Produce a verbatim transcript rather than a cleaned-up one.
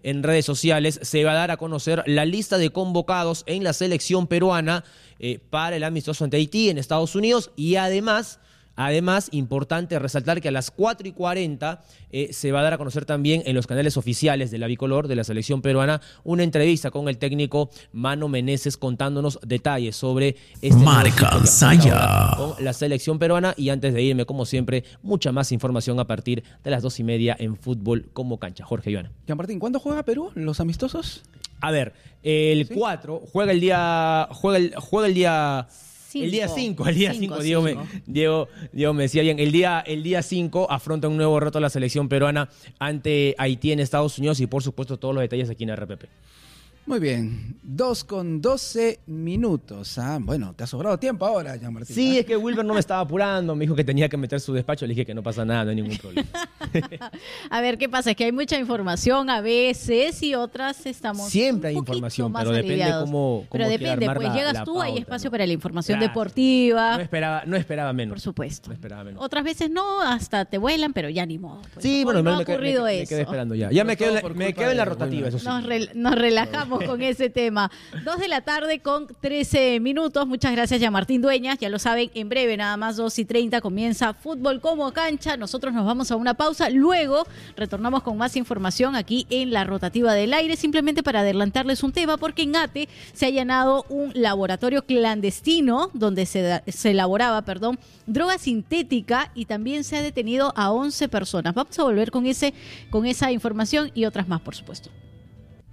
en redes sociales, se va a dar a conocer la lista de convocados en la selección peruana eh, para el amistoso ante Haití en Estados Unidos y además... Además, importante resaltar que a las cuatro y cuarenta eh, se va a dar a conocer también en los canales oficiales de la bicolor de la selección peruana una entrevista con el técnico Mano Meneses contándonos detalles sobre este Marca Saya con la selección peruana. Y antes de irme, como siempre, mucha más información a partir de las dos y media en Fútbol como Cancha. Jorge Ivana. Jean Martín, ¿cuándo juega Perú los amistosos? A ver, el cuatro ¿Sí? juega el día... Juega el, juega el día... Cinco. El día cinco, el día cinco, Diego, cinco. Me, Diego, Diego me decía bien, el día el día cinco afronta un nuevo reto a la selección peruana ante Haití en Estados Unidos y por supuesto todos los detalles aquí en R P P. Muy bien, dos con doce minutos. Ah, bueno, te ha sobrado tiempo ahora, Jean Martín. Sí, ¿eh? es que Wilber no me estaba apurando, me dijo que tenía que meter su despacho, le dije que no pasa nada, no hay ningún problema. A ver, ¿qué pasa? Es que hay mucha información a veces y otras estamos Siempre hay un poquito información, más pero depende aliviados. cómo, cómo Pero depende, armar pues la, llegas la tú, pauta, hay espacio ¿no? para la información Gracias. deportiva. No esperaba, no esperaba menos. Por supuesto. No esperaba menos. Otras veces no, hasta te vuelan, pero ya ni modo. Pues. Sí, Hoy bueno, no me, ha me, quedé- ocurrido me, me eso. quedé esperando ya. Ya me quedo, en la- me quedo en la rotativa, eso sí. Nos, re- nos relajamos con ese tema. Dos de la tarde con trece minutos. Muchas gracias, ya Martín Dueñas. Ya lo saben, en breve, nada más dos y treinta, comienza Fútbol como Cancha. Nosotros nos vamos a una pausa. Luego retornamos con más información aquí en la rotativa del aire, simplemente para adelantarles un tema, porque en ATE se ha allanado un laboratorio clandestino donde se, da- se elaboraba, perdón, droga sintética y también se ha detenido a once personas. Vamos a volver con ese, con esa información y otras más, por supuesto.